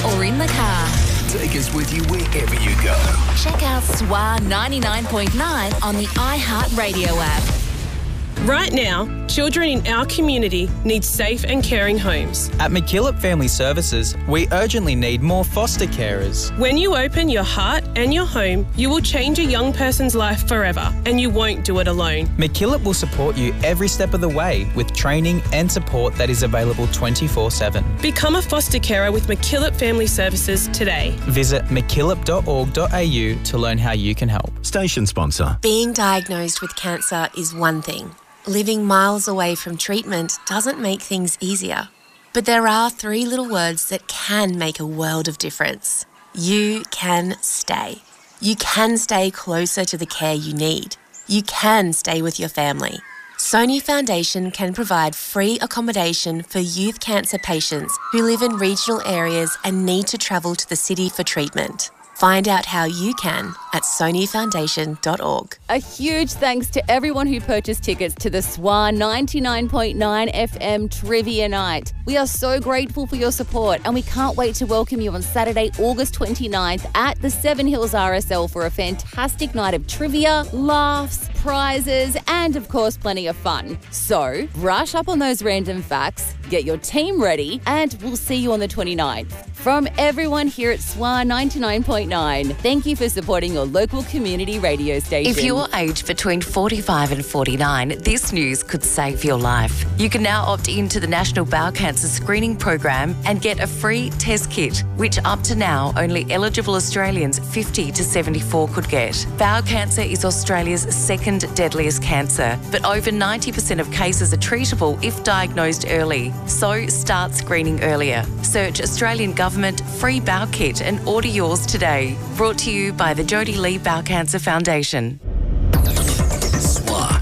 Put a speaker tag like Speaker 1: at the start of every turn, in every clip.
Speaker 1: or in the car.
Speaker 2: Take us with you wherever you go.
Speaker 1: Check out SWA 99.9 on the iHeartRadio app.
Speaker 3: Right now, children in our community need safe and caring homes.
Speaker 4: At McKillop Family Services, we urgently need more foster carers.
Speaker 3: When you open your heart and your home, you will change a young person's life forever, and you won't do it alone.
Speaker 4: McKillop will support you every step of the way with training and support that is available 24/7.
Speaker 3: Become a foster carer with McKillop Family Services today.
Speaker 4: Visit mckillop.org.au to learn how you can help.
Speaker 2: Station sponsor.
Speaker 5: Being diagnosed with cancer is one thing. Living miles away from treatment doesn't make things easier. But there are 3 little words that can make a world of difference. You can stay. You can stay closer to the care you need. You can stay with your family. Sony Foundation can provide free accommodation for youth cancer patients who live in regional areas and need to travel to the city for treatment. Find out how you can at sonyfoundation.org.
Speaker 6: A huge thanks to everyone who purchased tickets to the SWA 99.9 FM Trivia Night. We are so grateful for your support and we can't wait to welcome you on Saturday, August 29th at the Seven Hills RSL for a fantastic night of trivia, laughs, prizes and, of course, plenty of fun. So, brush up on those random facts, get your team ready, and we'll see you on the 29th. From everyone here at SWA 99.9, thank you for supporting your local community radio station.
Speaker 7: If you're aged between 45 and 49, this news could save your life. You can now opt into the National Bowel Cancer Screening Program and get a free test kit, which up to now only eligible Australians 50 to 74 could get. Bowel cancer is Australia's second deadliest cancer, but over 90% of cases are treatable if diagnosed early. So start screening earlier. Search Australian Government Free Bowel Kit and order yours today. Brought to you by the Jodie Lee Bowel Cancer Foundation.
Speaker 2: SWA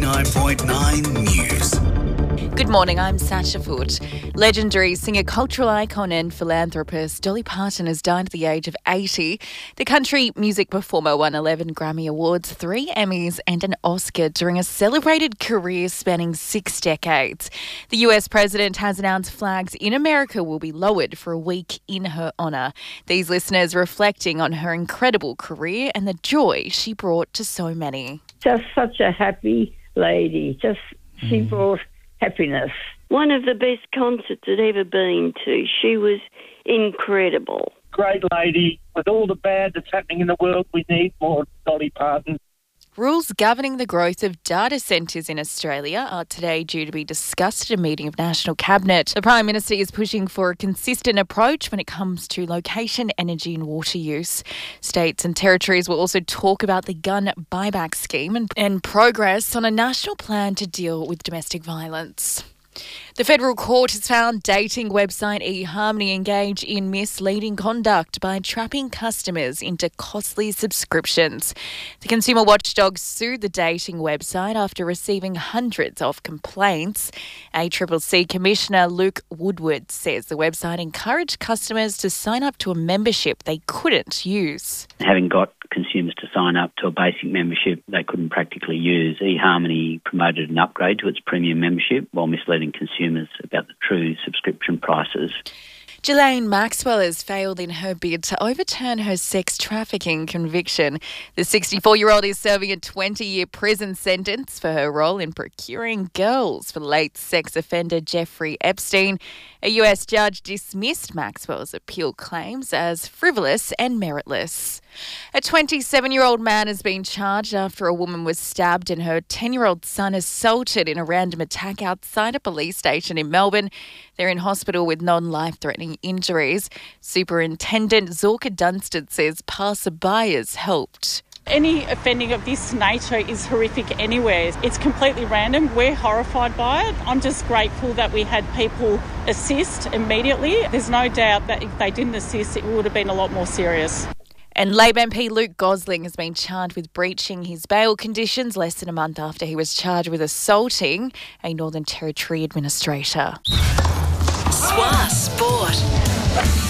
Speaker 2: 99.9 News.
Speaker 8: Good morning, I'm Sacha Foot. Legendary singer, cultural icon and philanthropist Dolly Parton has died at the age of 80. The country music performer won 11 Grammy Awards, 3 Emmys and an Oscar during a celebrated career spanning 6 decades. The US president has announced flags in America will be lowered for a week in her honour. These listeners reflecting on her incredible career and the joy she brought to so many.
Speaker 9: Just such a happy lady. She brought happiness.
Speaker 10: One of the best concerts I'd ever been to. She was incredible.
Speaker 11: Great lady. With all the bad that's happening in the world, we need more Dolly Parton.
Speaker 8: Rules governing the growth of data centres in Australia are today due to be discussed at a meeting of National Cabinet. The Prime Minister is pushing for a consistent approach when it comes to location, energy and water use. States and territories will also talk about the gun buyback scheme and progress on a national plan to deal with domestic violence. The Federal Court has found dating website eHarmony engage in misleading conduct by trapping customers into costly subscriptions. The Consumer Watchdog sued the dating website after receiving hundreds of complaints. ACCC Commissioner Luke Woodward says the website encouraged customers to sign up to a membership they couldn't use.
Speaker 12: Having got consumers to sign up to a basic membership they couldn't practically use, eHarmony promoted an upgrade to its premium membership while misleading consumers about the true subscription prices.
Speaker 8: Ghislaine Maxwell has failed in her bid to overturn her sex trafficking conviction. The 64-year-old is serving a 20-year prison sentence for her role in procuring girls for late sex offender Jeffrey Epstein. A US judge dismissed Maxwell's appeal claims as frivolous and meritless. A 27-year-old man has been charged after a woman was stabbed and her 10-year-old son assaulted in a random attack outside a police station in Melbourne. They're in hospital with non-life-threatening injuries. Superintendent Zorka Dunstan says passerbyers helped.
Speaker 13: Any offending of this nature is horrific anywhere. It's completely random. We're horrified by it. I'm just grateful that we had people assist immediately. There's no doubt that if they didn't assist, it would have been a lot more serious.
Speaker 8: And Labor MP Luke Gosling has been charged with breaching his bail conditions less than a month after he was charged with assaulting a Northern Territory administrator.
Speaker 1: SWA Sport.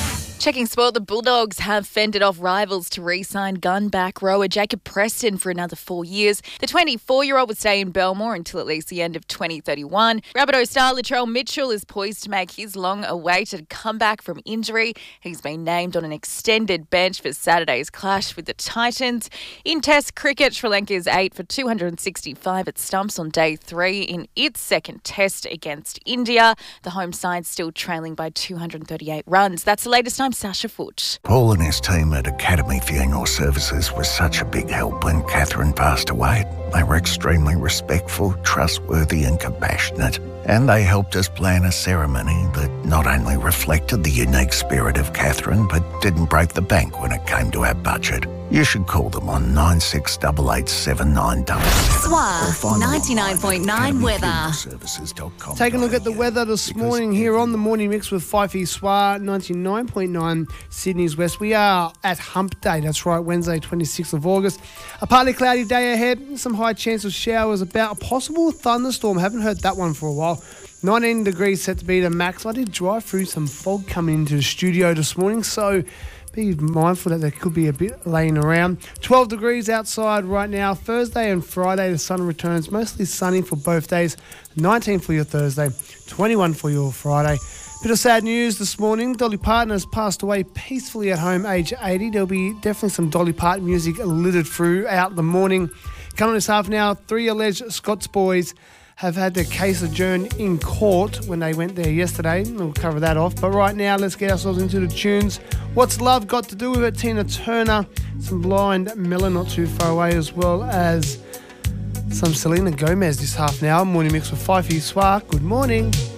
Speaker 8: Checking sport, the Bulldogs have fended off rivals to re-sign gun-back rower Jacob Preston for another 4 years. The 24-year-old will stay in Belmore until at least the end of 2031. Rabbitoh star Latrell Mitchell is poised to make his long-awaited comeback from injury. He's been named on an extended bench for Saturday's clash with the Titans. In Test cricket, Sri Lanka is 8 for 265 at stumps on day 3 in its second Test against India. The home side still trailing by 238 runs. That's the latest. I'm Sasha Foote.
Speaker 14: Paul and his team at Academy Funeral Services was such a big help when Catherine passed away. They were extremely respectful, trustworthy and compassionate. And they helped us plan a ceremony that not only reflected the unique spirit of Catherine, but didn't break the bank when it came to our budget. You should call them on 968879.
Speaker 1: SWA 99.9 weather.
Speaker 15: Taking a look at the weather this morning here on the Morning Mix with Fifey SWA 99.9 Sydney's West. We are at Hump Day, that's right, Wednesday 26th of August. A partly cloudy day ahead, some high chance of showers about a possible thunderstorm. Haven't heard that one for a while. 19 degrees set to be the max. I did drive through some fog coming into the studio this morning, so be mindful that there could be a bit laying around. 12 degrees outside right now. Thursday and Friday, the sun returns. Mostly sunny for both days. 19 for your Thursday, 21 for your Friday. Bit of sad news this morning. Dolly Parton has passed away peacefully at home, age 80. There'll be definitely some Dolly Parton music littered throughout the morning. Coming this half now, 3 alleged Scots boys have had their case adjourned in court when they went there yesterday. We'll cover that off. But right now, let's get ourselves into the tunes. What's Love Got to Do With It? Tina Turner. Some Blind Melon not too far away, as well as some Selena Gomez this half an hour. Morning Mix with Fifey SWA. Good morning.